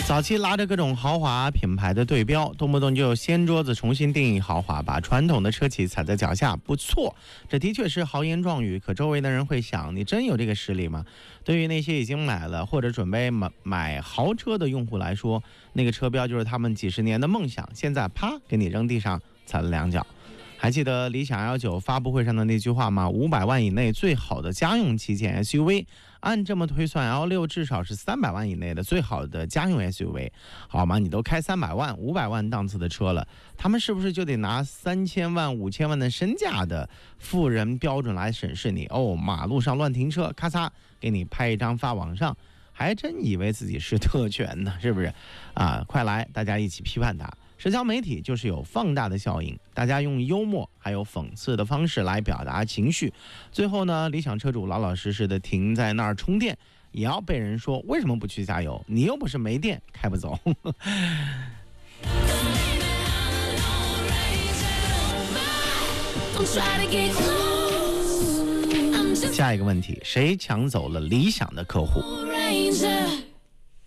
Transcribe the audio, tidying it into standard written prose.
早期拉着各种豪华品牌的对标，动不动就掀桌子重新定义豪华，把传统的车企踩在脚下，不错，这的确是豪言壮语。可周围的人会想，你真有这个实力吗？对于那些已经买了或者准备买豪车的用户来说，那个车标就是他们几十年的梦想，现在啪给你扔地上踩了两脚。还记得理想 L9 发布会上的那句话吗？500万以内最好的家用旗舰 SUV， 按这么推算 ，L6 至少是300万以内的最好的家用 SUV， 好吗？你都开300万、500万档次的车了，他们是不是就得拿3000万、5000万的身价的富人标准来审视你？哦，马路上乱停车，咔嚓给你拍一张发网上，还真以为自己是特权呢，是不是？啊，快来，大家一起批判他。社交媒体就是有放大的效应，大家用幽默还有讽刺的方式来表达情绪，最后呢，理想车主老老实实的停在那儿充电，也要被人说为什么不去加油？你又不是没电开不走。下一个问题，谁抢走了理想的客户？